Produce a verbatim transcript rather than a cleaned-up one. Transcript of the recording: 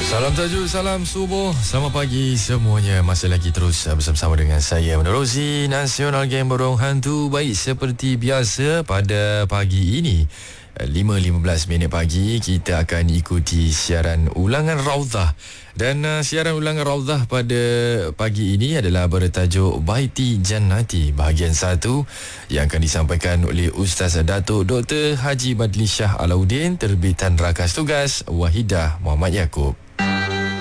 Salam tajuk, salam subuh, selamat pagi semuanya. Masih lagi terus bersama-sama dengan saya menerusi Nasional Game Borong Hantu. Baik, seperti biasa pada pagi ini lima lima belas minit pagi kita akan ikuti siaran ulangan Raudhah. Dan uh, siaran ulangan Raudhah pada pagi ini adalah bertajuk Baiti Jannati bahagian satu yang akan disampaikan oleh Ustaz Datuk Doktor Haji Badli Shah Alauddin, terbitan Rakas Tugas Wahidah Muhammad Yaakob.